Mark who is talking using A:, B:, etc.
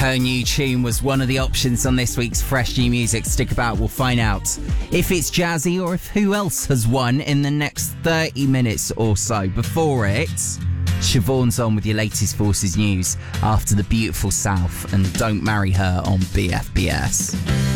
A: Her new tune was one of the options on this week's Fresh New Music. Stick about, we'll find out if it's Jazzy or if who else has won in the next 30 minutes or so. Before it, Siobhan's on with your latest Forces news after the beautiful South and Don't Marry Her on BFBS.